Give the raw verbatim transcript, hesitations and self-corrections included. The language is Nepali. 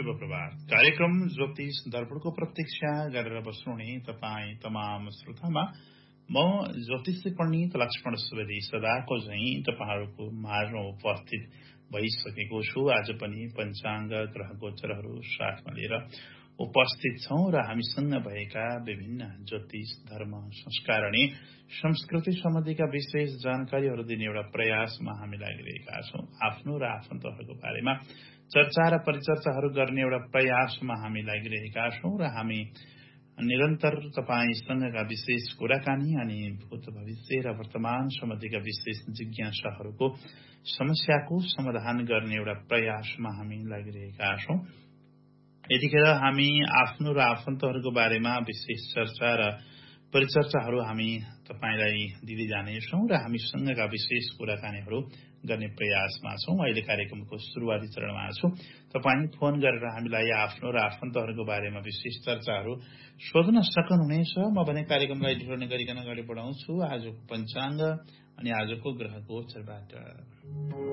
शुभ प्रभात। कार्यक्रम ज्योतिष दर्पणको प्रतीक्षा गरेर बस्नुहुने तपाईँ तमाम श्रोतामा म ज्योतिष पण्डित लक्ष्मण सुवेदी सदाको झैं तपाईहरूको माझमा उपस्थित भइसकेको छु। आज पनि पञ्चाङ्ग ग्रह गोचरहरू साथमा लिएर उपस्थित छौं र हामीसँग भएका विभिन्न ज्योतिष धर्म संस्कार अनि संस्कृति सम्बन्धीका विशेष जानकारीहरू दिने एउटा प्रयासमा हामी लागिरहेका छौं। आफ्नो र आफन्तहरूको बारेमा चर्चा र परिचर्चाहरू गर्ने एउटा प्रयासमा हामी लागिरहेका छौं र हामी निरन्तर तपाईसँगका विशेष कुराकानी अनि भूत भविष्य र वर्तमान सम्बन्धीका विशेष जिज्ञासाहरूको समस्याको समाधान गर्ने एउटा प्रयासमा हामी लागिरहेका छौं। यतिखेर हामी आफ्नो र आफन्तहरूको बारेमा विशेष चर्चा र परिचर्चाहरू हामी तपाईलाई दिँदै जानेछौं र हामीसँगका विशेष कुराकानीहरू गर्ने प्रयासमा छौं। अहिले कार्यक्रमको सुरुवाती चरणमा छौं। तपाईँ फोन गरेर हामीलाई आफ्नो र आफन्तहरूको बारेमा विशेष चर्चाहरू सोध्न सक्नुहुनेछ। म भने कार्यक्रमलाई ढिलो नगरिकन अगाडि बढाउँछु आजको पञ्चाङ्ग अनि आजको ग्रह गोचरबाट।